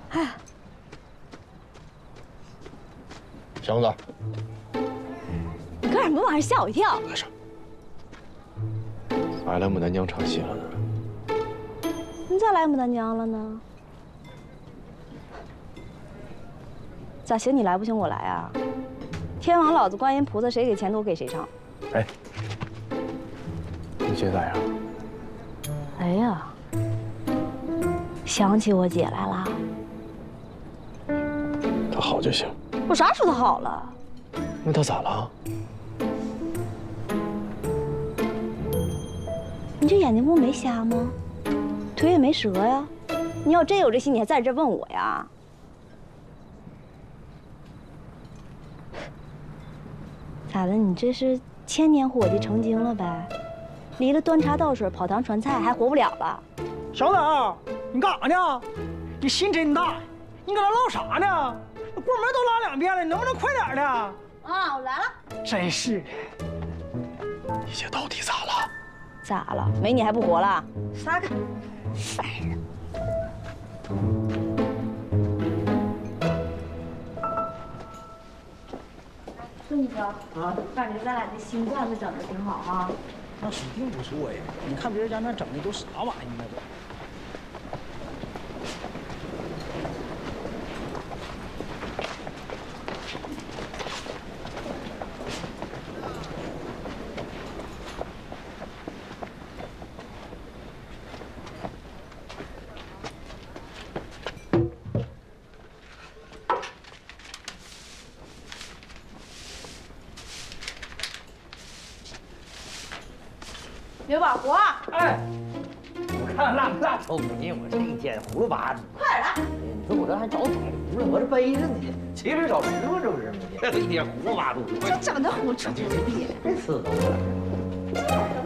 哎， 祥子， 你干什么玩意儿？吓我一跳！ 没事。俺来牡丹江唱戏了呢。 你咋来牡丹江了呢？咋行你来不行我来啊？天王老子观音菩萨谁给钱多给谁唱。 哎，你姐咋样？ 哎呀，想起我姐来了。 她好就行。 我啥时候她好了？ 那她咋了？ 你这眼睛不没瞎吗？腿也没折呀。你要真有这心，你还在这问我呀？咋的？你这是千年伙计成精了呗？离了端茶倒水、跑堂传菜，还活不了了？ 小子，你干啥呢？你心真大，你搁这唠啥呢？过门都拉2遍了，你能不能快点的？ 啊，我来了。 真是的， 你姐到底咋了？ 咋了？没你还不活了？ 撒开！ 烦人！孙子啊，感觉咱俩这新罐子整的挺好哈。 那指定不错呀！你看别人家那整的都啥玩意儿呢？都。 别把活！ 哎，我看辣不辣瞅你，我这一天葫芦巴子。 快点来！ 你说我这还找宰葫芦，我这背着呢，骑着找石头，这不是吗？这一天葫芦巴肚子， 这整的糊出去了。 别刺挠我了。